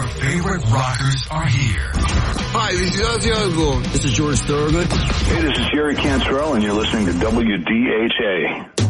Your favorite rockers are here. Hi, this is Ozzy Osbourne. This is George Thorogood. Hey, this is Jerry Cantrell, and you're listening to WDHA.